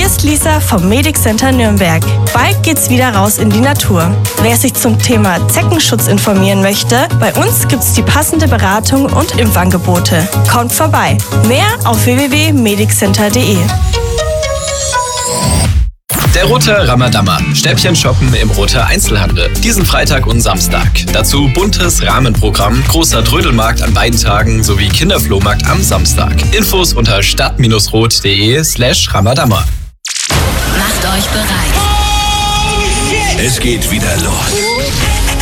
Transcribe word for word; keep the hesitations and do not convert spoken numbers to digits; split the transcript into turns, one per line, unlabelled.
Hier ist Lisa vom Medic Center Nürnberg. Bald geht's wieder raus in die Natur. Wer sich zum Thema Zeckenschutz informieren möchte, bei uns gibt's die passende Beratung und Impfangebote. Kommt vorbei. Mehr auf w w w punkt mediccenter punkt de.
Der Roter Ramadama. Stäbchen shoppen im Roter Einzelhandel. Diesen Freitag und Samstag. Dazu buntes Rahmenprogramm, großer Trödelmarkt an beiden Tagen sowie Kinderflohmarkt am Samstag. Infos unter stadt-rot punkt de slash Ramadama.
Macht euch bereit.
Es geht wieder los.